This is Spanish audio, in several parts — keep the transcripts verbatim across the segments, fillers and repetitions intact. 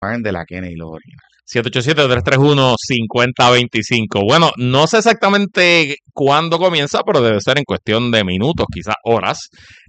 paguen de la Kennedy los originales. siete ocho siete, tres tres uno, cinco cero dos cinco. Bueno, no sé exactamente cuándo comienza, pero debe ser en cuestión de minutos, quizás horas,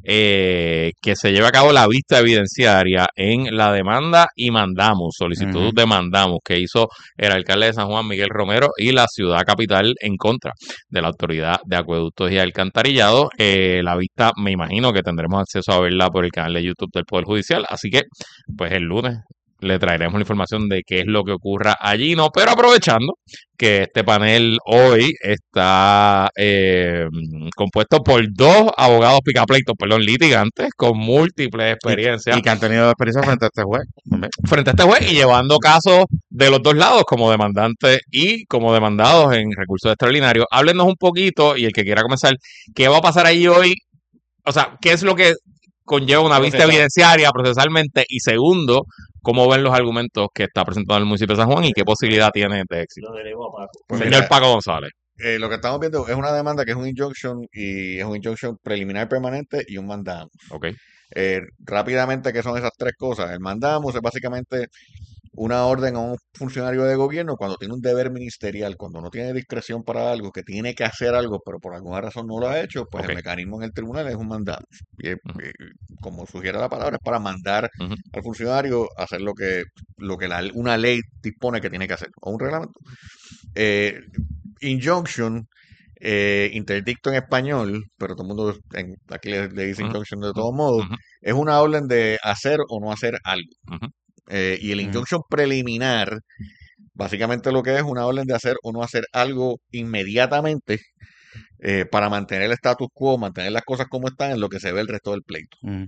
eh, que se lleve a cabo la vista evidenciaria en la demanda y mandamos, solicitud Ujú. de mandamos que hizo el alcalde de San Juan, Miguel Romero, y la ciudad capital en contra de la Autoridad de Acueductos y Alcantarillado. Eh, la vista, me imagino que tendremos acceso a verla por el canal de YouTube del Poder Judicial, así que, pues el lunes le traeremos la información de qué es lo que ocurra allí, ¿no? Pero aprovechando que este panel hoy está eh, compuesto por dos abogados picapleitos, perdón, litigantes con múltiples Y, experiencias y que han tenido experiencia frente a este juez. ¿Ve? frente a este juez y llevando casos de los dos lados, como demandantes y como demandados en recursos extraordinarios. Háblenos un poquito, y el que quiera comenzar, ¿qué va a pasar ahí hoy? O sea, ¿qué es lo que conlleva una vista Procesal. evidenciaria procesalmente? Y segundo, ¿cómo ven los argumentos que está presentando el municipio de San Juan y qué posibilidad tiene de éxito? Lo delevo a Paco. Pues Señor mira, Paco González. eh, lo que estamos viendo es una demanda que es un injunction y es un injunction preliminar permanente y un mandamos. Ok. Eh, rápidamente, ¿qué son esas tres cosas? El mandamos es básicamente una orden a un funcionario de gobierno cuando tiene un deber ministerial, cuando no tiene discreción para algo, que tiene que hacer algo, pero por alguna razón no lo ha hecho, pues Ok. el mecanismo en el tribunal es un mandado. Y es, Ujú. eh, como sugiere la palabra, es para mandar Ujú. al funcionario a hacer lo que, lo que la- una ley dispone que tiene que hacer, o un reglamento. Eh, injunction, eh, interdicto en español, pero todo el mundo en- aquí le, le dice Ujú. injunction de Ujú. todos modos, Ujú. es una orden de hacer o no hacer algo. Ujú. Eh, y el Ujú. injunction preliminar, básicamente lo que es una orden de hacer o no hacer algo inmediatamente eh, para mantener el status quo, mantener las cosas como están en lo que se ve el resto del pleito. Ujú.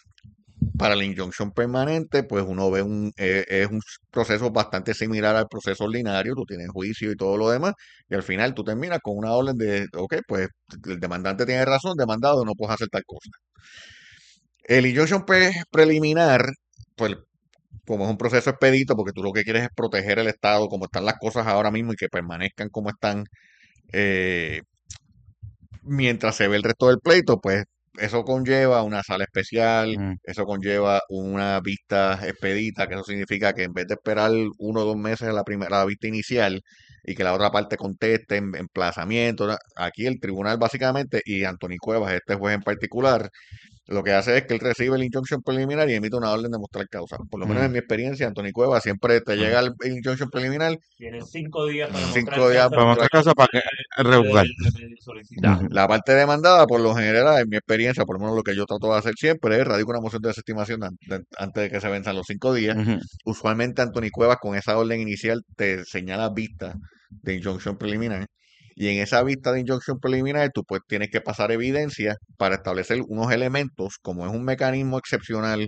Para la injunction permanente, pues uno ve un, eh, es un proceso bastante similar al proceso ordinario, tú tienes juicio y todo lo demás, y al final tú terminas con una orden de, ok, pues el demandante tiene razón, demandado, no puedes hacer tal cosa. El injunction pre- preliminar, pues como es un proceso expedito, porque tú lo que quieres es proteger el Estado, como están las cosas ahora mismo y que permanezcan como están, eh, mientras se ve el resto del pleito, pues eso conlleva una sala especial, Ujú. eso conlleva una vista expedita, que eso significa que en vez de esperar uno o dos meses a la primera la vista inicial y que la otra parte conteste en emplazamiento, ¿no? Aquí el tribunal básicamente, y Anthony Cuevas, este juez en particular, lo que hace es que él recibe el injunction preliminar y emite una orden de mostrar causa. Por lo menos en Ujú. mi experiencia, Anthony Cuevas siempre te Ujú. llega el injunction preliminar, Tienes cinco días para Ujú. mostrar cinco días causa Para para mostrar para caso para que el revocar. remedio Ya. solicitado. Ujú. la parte demandada, por lo general, en mi experiencia, por lo menos lo que yo trato de hacer siempre, es radico una moción de desestimación an- de- antes de que se venzan los cinco días. Ujú. Usualmente Anthony Cuevas con esa orden inicial te señala vista de injunction preliminar. Y en esa vista de injunction preliminar, tú pues tienes que pasar evidencia para establecer unos elementos, como es un mecanismo excepcional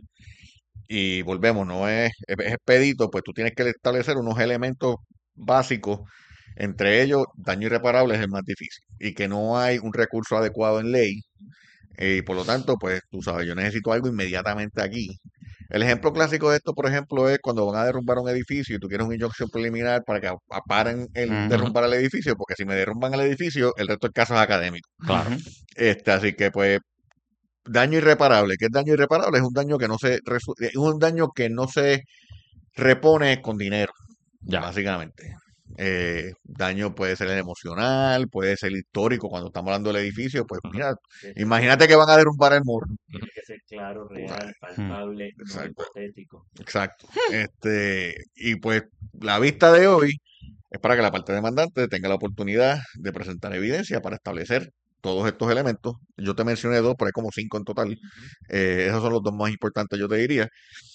y volvemos, no es, es es expedito, pues tú tienes que establecer unos elementos básicos, entre ellos daño irreparable es el más difícil y que no hay un recurso adecuado en ley eh, y por lo tanto, pues tú sabes, yo necesito algo inmediatamente aquí. El ejemplo clásico de esto, por ejemplo, es cuando van a derrumbar un edificio y tú quieres un injunction preliminar para que a- aparen el Ujú. derrumbar el edificio, porque si me derrumban el edificio, el resto del caso es académico. Claro. Ujú. Este, así que pues daño irreparable. ¿Qué es daño irreparable? Es un daño que no se resu- es un daño que no se repone con dinero, Ya. básicamente. Eh, daño puede ser emocional, puede ser histórico. Cuando estamos hablando del edificio, pues Ujú. mira, Tiene que imagínate que van a derrumbar el muro. tiene que ser claro, real, Ujú. palpable, no Exacto, hipotético. exacto. Este, y pues la vista de hoy es para que la parte demandante tenga la oportunidad de presentar evidencia para establecer todos estos elementos. Yo te mencioné dos, pero hay como cinco en total. Ujú. Eh, esos son los dos más importantes, yo te diría.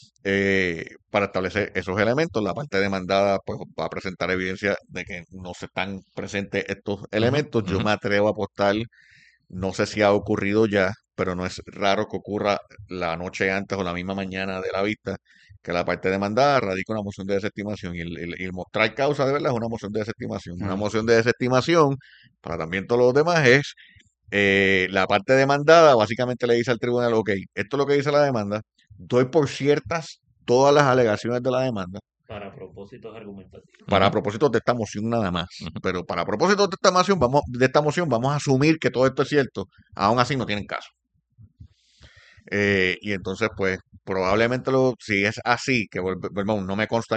Eh, para establecer esos elementos, la parte demandada pues va a presentar evidencia de que no se están presentes estos Ujú. elementos. Yo Ujú. me atrevo a apostar, no sé si ha ocurrido ya, pero no es raro que ocurra la noche antes o la misma mañana de la vista, que la parte demandada radica una moción de desestimación y el, el- y el mostrar causa de verdad es una moción de desestimación. Una Ujú. moción de desestimación, para también todos los demás, es eh, la parte demandada básicamente le dice al tribunal, ok, esto es lo que dice la demanda, doy por ciertas todas las alegaciones de la demanda Para propósitos argumentativos. para Ujú. propósitos de esta moción nada más. Ujú. Pero para propósitos de esta moción, vamos, de esta moción, vamos a asumir que todo esto es cierto. Aún así no tienen caso. Eh, y entonces, pues, probablemente lo, si es así, que vuelve- vuelvo, no me consta